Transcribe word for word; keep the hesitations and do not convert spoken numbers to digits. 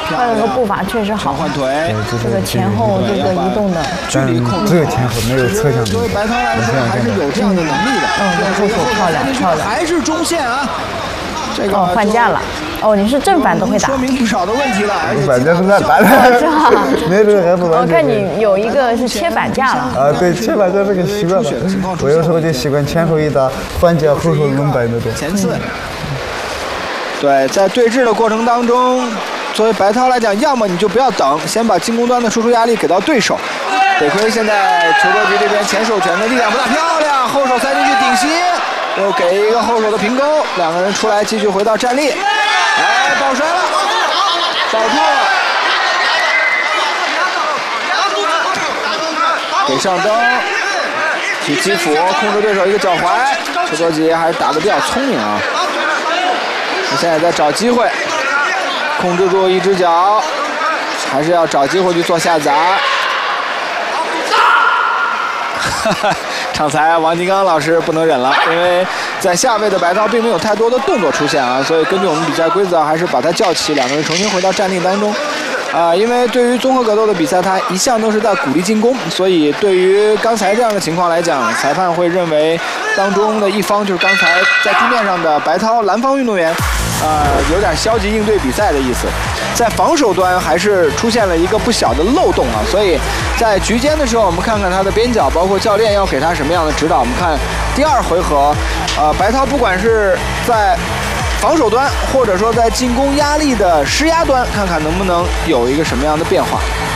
他这个步伐确实好， 换腿， 这个前后这个移动的距离控制， 这个前后没有侧向。 作为白涛来说，还是有这样的能力的。 嗯，后手漂亮漂亮， 还是中线啊。这个哦，换架了。哦，你是正反都会打， 说明不少的问题了。而且反正是在打的，没这个还不完我看你有一个是切反架了。 啊，对，切反架这个习惯了。我有时候就习惯前后一打，反架后手轮摆那种。 前刺。对，在对峙的过程当中，作为白涛来讲，要么你就不要等，先把进攻端的输出压力给到对手。得亏现在球多局这边前手拳的力量不大，漂亮，后手塞进去顶膝。又给一个后手的平勾，两个人出来继续回到站立，哎，抱摔了，保住了，给上蹬，去击腹，控制对手一个脚踝，邱多吉还是打得比较聪明啊。现在在找机会，控制住一只脚，还是要找机会去做下砸。场裁王金刚老师不能忍了，因为在下位的白涛并没有太多的动作出现啊，所以根据我们比赛规则，还是把他叫起，两个人重新回到站立当中。啊、呃，因为对于综合格斗的比赛，他一向都是在鼓励进攻，所以对于刚才这样的情况来讲，裁判会认为当中的一方就是刚才在地面上的白涛蓝方运动员，呃，有点消极应对比赛的意思。在防守端还是出现了一个不小的漏洞啊，所以在局间的时候，我们看看他的边角，包括教练要给他什么样的指导。我们看第二回合，呃，白涛不管是在防守端，或者说在进攻压力的施压端，看看能不能有一个什么样的变化。